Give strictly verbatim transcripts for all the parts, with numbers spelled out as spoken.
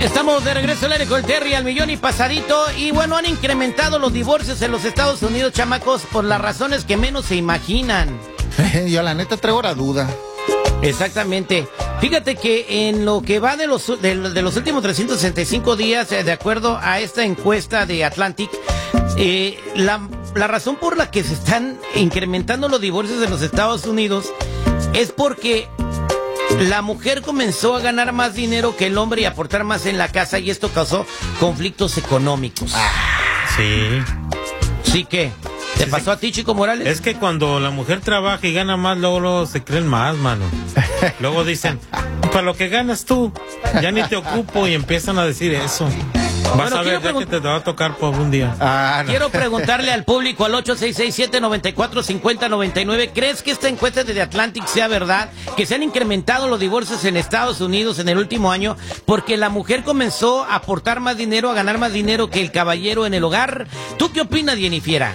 Estamos de regreso al aire con el Terry al millón y pasadito. Y bueno, han incrementado los divorcios en los Estados Unidos, chamacos, por las razones que menos se imaginan. Yo la neta traigo la duda. Exactamente. Fíjate que en lo que va de los de, de los últimos trescientos sesenta y cinco días, eh, de acuerdo a esta encuesta de Atlantic, eh, la, la razón por la que se están incrementando los divorcios en los Estados Unidos es porque la mujer comenzó a ganar más dinero que el hombre y aportar más en la casa, y esto causó conflictos económicos. Ah, sí. ¿Sí qué? ¿Te pasó a ti, Chico Morales? Es que cuando la mujer trabaja y gana más, luego, luego se creen más, mano. Luego dicen, para lo que ganas tú, ya ni te ocupo, y empiezan a decir eso. Vas bueno, a ver, ya que te va a tocar por un día. Ah, no. Quiero preguntarle al público al ocho seis seis, siete nueve cuatro, cinco cero nueve nueve, ¿crees que esta encuesta de The Atlantic sea verdad? Que se han incrementado los divorcios en Estados Unidos en el último año porque la mujer comenzó a aportar más dinero, a ganar más dinero que el caballero en el hogar. ¿Tú qué opinas, Jennifiera?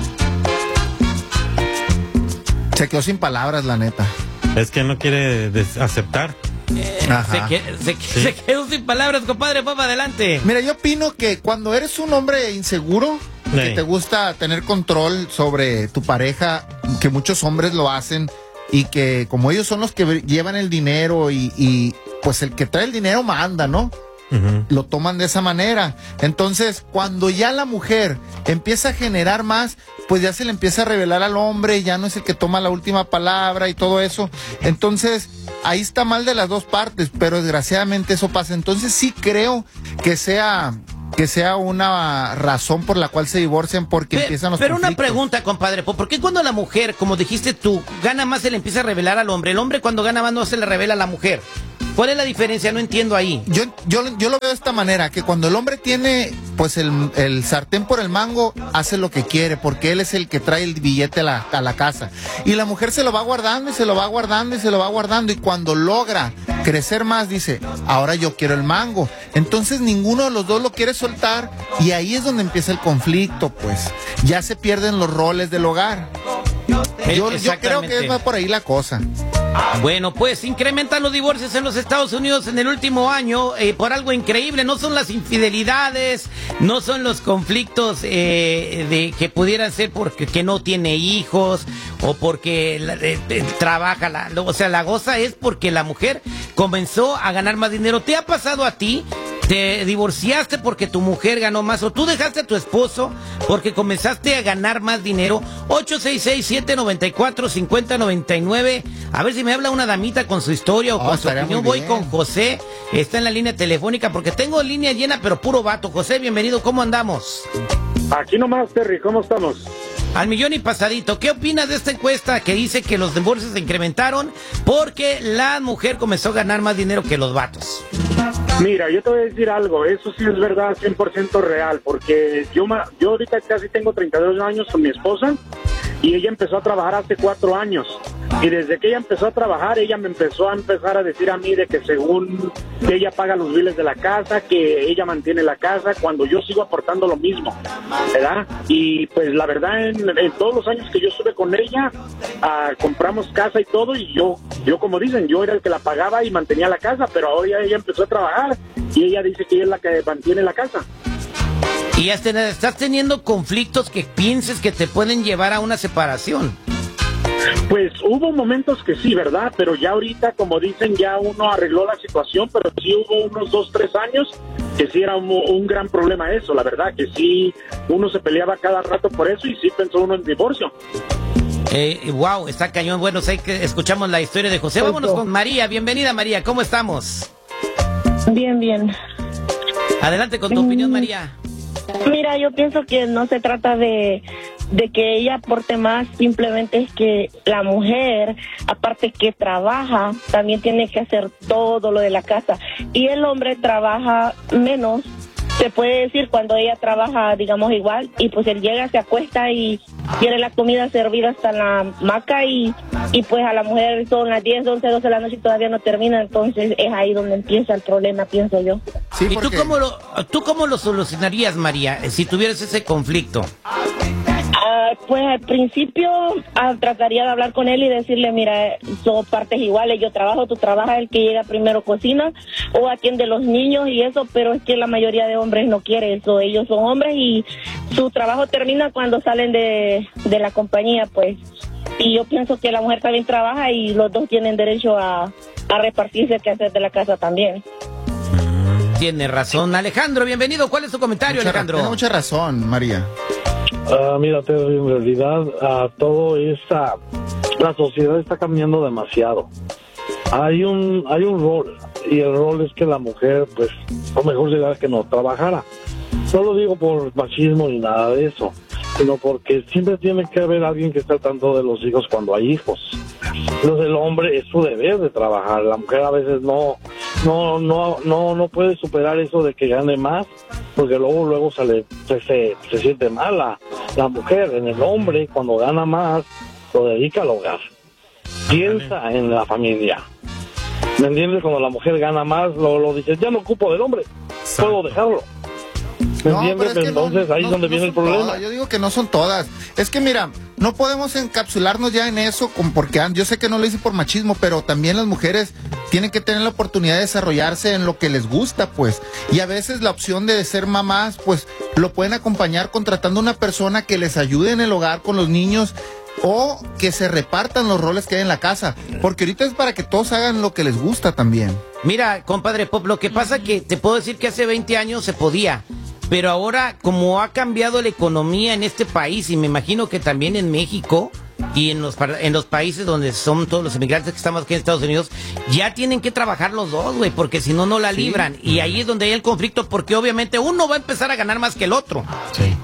Se quedó sin palabras, la neta. Es que no quiere des- aceptar. Eh, se, que, se, sí. se quedó sin palabras, compadre. Vamos adelante. Mira, yo opino que cuando eres un hombre inseguro, sí, que te gusta tener control sobre tu pareja, que muchos hombres lo hacen, y que como ellos son los que llevan el dinero y, y pues el que trae el dinero manda, ¿no? Uh-huh. Lo toman de esa manera. Entonces, cuando ya la mujer empieza a generar más, pues ya se le empieza a revelar al hombre, ya no es el que toma la última palabra y todo eso. Entonces, ahí está mal de las dos partes, pero desgraciadamente eso pasa. Entonces sí creo que sea que sea una razón por la cual se divorcian, porque pero, empiezan los pero conflictos. Una pregunta, compadre, ¿por qué cuando la mujer, como dijiste tú, gana más se le empieza a revelar al hombre? El hombre cuando gana más no se le revela a la mujer. ¿Cuál es la diferencia? No entiendo ahí. Yo, yo, yo lo veo de esta manera, que cuando el hombre tiene pues el, el sartén por el mango, hace lo que quiere, porque él es el que trae el billete a la, a la casa. Y la mujer se lo va guardando y se lo va guardando y se lo va guardando, y cuando logra crecer más, dice, ahora yo quiero el mango. Entonces ninguno de los dos lo quiere soltar, y ahí es donde empieza el conflicto, pues. Ya se pierden los roles del hogar. Yo, yo creo que es más por ahí la cosa. Bueno, pues incrementan los divorcios en los Estados Unidos en el último año eh, por algo increíble. No son las infidelidades, no son los conflictos eh, de que pudieran ser porque que no tiene hijos o porque la, eh, eh, trabaja, la, o sea, la goza es porque la mujer comenzó a ganar más dinero. ¿Te ha pasado a ti? ¿Te divorciaste porque tu mujer ganó más, o tú dejaste a tu esposo porque comenzaste a ganar más dinero? Ocho seis seis, siete nueve cuatro, cinco cero nueve nueve. A ver si me habla una damita con su historia o oh, con su opinión. Voy con José, está en la línea telefónica porque tengo línea llena pero puro vato. José, bienvenido, ¿cómo andamos? Aquí nomás, Terry, ¿cómo estamos? Al millón y pasadito. ¿Qué opinas de esta encuesta que dice que los divorcios se incrementaron porque la mujer comenzó a ganar más dinero que los vatos? Mira, yo te voy a decir algo, eso sí es verdad, cien por ciento real, porque yo, yo ahorita casi tengo treinta y dos años con mi esposa, y ella empezó a trabajar hace cuatro años, y desde que ella empezó a trabajar, ella me empezó a empezar a decir a mí de que según que ella paga los biles de la casa, que ella mantiene la casa, cuando yo sigo aportando lo mismo, ¿verdad? Y pues la verdad, en, en todos los años que yo estuve con ella, uh, compramos casa y todo, y yo, yo como dicen, yo era el que la pagaba y mantenía la casa, pero ahora ya ella empezó a trabajar, y ella dice que ella es la que mantiene la casa. Y estás teniendo conflictos que pienses que te pueden llevar a una separación. Pues hubo momentos que sí, ¿verdad? Pero ya ahorita, como dicen, ya uno arregló la situación, pero sí hubo unos dos, tres años que sí era un, un gran problema eso, la verdad, que sí uno se peleaba cada rato por eso y sí pensó uno en divorcio. Eh, wow, está cañón. Bueno, sé que escuchamos la historia de José. Vámonos con María. Bienvenida, María. ¿Cómo estamos? Bien, bien. Adelante con tu mm. opinión, María. Mira, yo pienso que no se trata de, de que ella aporte más, simplemente es que la mujer, aparte que trabaja, también tiene que hacer todo lo de la casa. Y el hombre trabaja menos, se puede decir, cuando ella trabaja, digamos, igual, y pues él llega, se acuesta y quiere la comida servida hasta la hamaca, y, y pues a la mujer son las diez, once, doce de la noche y todavía no termina. Entonces es ahí donde empieza el problema, pienso yo. Sí, ¿y tú cómo, lo, tú cómo lo solucionarías, María, si tuvieras ese conflicto? Uh, pues al principio ah, trataría de hablar con él y decirle, mira, son partes iguales, yo trabajo, tú trabajas, el que llega primero cocina o atiende los niños y eso, pero es que la mayoría de hombres no quiere eso, ellos son hombres y su trabajo termina cuando salen de, de la compañía, pues, y yo pienso que la mujer también trabaja y los dos tienen derecho a, a repartirse el quehacer de la casa también. Tiene razón. Alejandro, bienvenido. ¿Cuál es tu comentario, mucha, Alejandro? Tiene mucha razón, María. Uh, mira, Pedro, en realidad uh, todo esta, la sociedad está cambiando demasiado. Hay un hay un rol, y el rol es que la mujer, pues, lo mejor sería que no trabajara. No lo digo por machismo ni nada de eso, sino porque siempre tiene que haber alguien que esté al tanto de los hijos cuando hay hijos. Entonces el hombre es su deber de trabajar, la mujer a veces no no no no no puede superar eso de que gane más, porque luego luego sale, se, se, se siente mal la, la mujer. En el hombre, cuando gana más, lo dedica al hogar, piensa en la familia. ¿Me entiendes? Cuando la mujer gana más, lo, lo dice, ya no ocupo del hombre, puedo dejarlo. ¿Me No, entiendes? pero es que Entonces no, ahí es no, donde no viene el son problema. todas. Yo digo que no son todas. Es que mira, no podemos encapsularnos ya en eso, con, porque yo sé que no lo hice por machismo, pero también las mujeres tienen que tener la oportunidad de desarrollarse en lo que les gusta, pues. Y a veces la opción de ser mamás, pues, lo pueden acompañar contratando una persona que les ayude en el hogar con los niños, o que se repartan los roles que hay en la casa, porque ahorita es para que todos hagan lo que les gusta también. Mira, compadre Pop, lo que pasa que te puedo decir que hace veinte años se podía, pero ahora como ha cambiado la economía en este país, y me imagino que también en México y en los en los países donde son todos los inmigrantes que estamos aquí en Estados Unidos, ya tienen que trabajar los dos, güey, porque si no, no la libran. Sí. Y ahí es donde hay el conflicto, porque obviamente uno va a empezar a ganar más que el otro. Sí.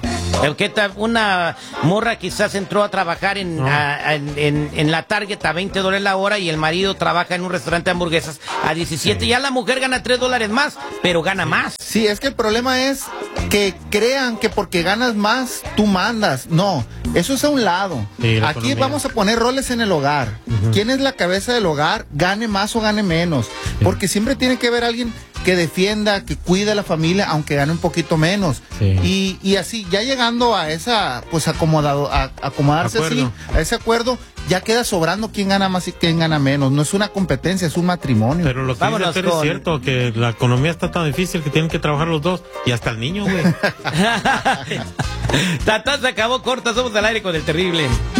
Una morra quizás entró a trabajar en, no. a, en, en, en la Target a veinte dólares la hora y el marido trabaja en un restaurante de hamburguesas a diecisiete. Sí. Ya la mujer gana tres dólares más, pero gana más. Sí, es que el problema es que crean que porque ganas más, tú mandas. No, eso es a un lado. Sí, aquí economía. Vamos a poner roles en el hogar. Uh-huh. ¿Quién es la cabeza del hogar? Gane más o gane menos. Sí. Porque siempre tiene que haber alguien que defienda, que cuide a la familia, aunque gane un poquito menos. Sí. Y, y así, ya llegando a esa, pues acomodado, a, acomodarse así, a ese acuerdo, ya queda sobrando quién gana más y quién gana menos. No es una competencia, es un matrimonio. Pero lo que Vámonos dice con... es cierto, que la economía está tan difícil que tienen que trabajar los dos, y hasta el niño, güey. Tata, se acabó corta, somos al aire con el terrible.